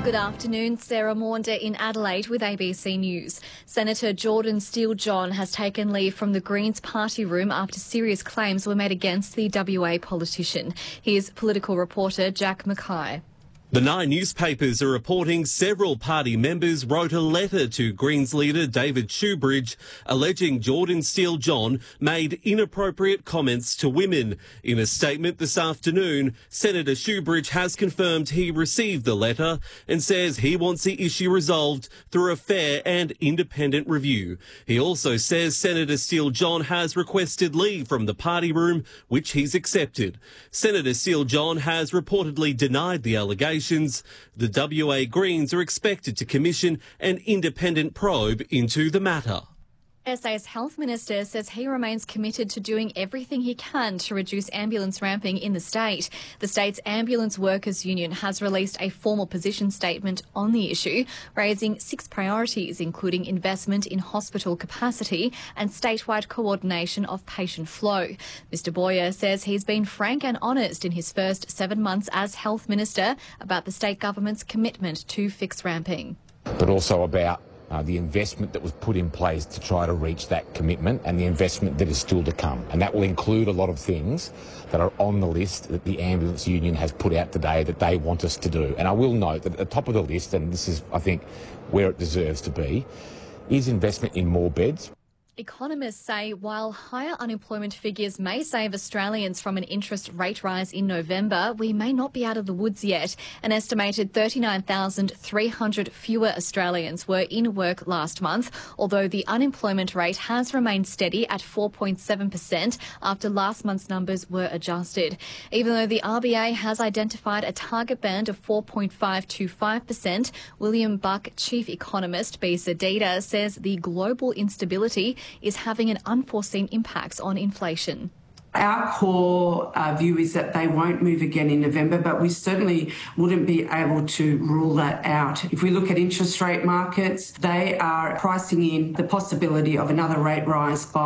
Good afternoon, Sarah Maunder in Adelaide with ABC News. Senator Jordan Steele-John has taken leave from the Greens party room after serious claims were made against the WA politician. Here's political reporter Jack Mackay. The Nine newspapers are reporting several party members wrote a letter to Greens leader David Shoebridge alleging Jordan Steele-John made inappropriate comments to women. In a statement this afternoon, Senator Shoebridge has confirmed he received the letter and says he wants the issue resolved through a fair and independent review. He also says Senator Steele-John has requested leave from the party room, which he's accepted. Senator Steele-John has reportedly denied the allegation. The WA Greens are expected to commission an independent probe into the matter. SA's Health Minister says he remains committed to doing everything he can to reduce ambulance ramping in the state. The state's Ambulance Workers Union has released a formal position statement on the issue, raising 6 priorities, including investment in hospital capacity and statewide coordination of patient flow. Mr Boyer says he's been frank and honest in his first 7 months as Health Minister about the state government's commitment to fixed ramping. But also about the investment that was put in place to try to reach that commitment and the investment that is still to come. And that will include a lot of things that are on the list that the Ambulance Union has put out today that they want us to do. And I will note that at the top of the list, and this is, I think, where it deserves to be, is investment in more beds. Economists say while higher unemployment figures may save Australians from an interest rate rise in November, we may not be out of the woods yet. An estimated 39,300 fewer Australians were in work last month, although the unemployment rate has remained steady at 4.7% after last month's numbers were adjusted. Even though the RBA has identified a target band of 4.5 to 5%, William Buck, chief economist, BZDTA, says the global instability is having an unforeseen impact on inflation. Our core view is that they won't move again in November, but we certainly wouldn't be able to rule that out. If we look at interest rate markets, they are pricing in the possibility of another rate rise by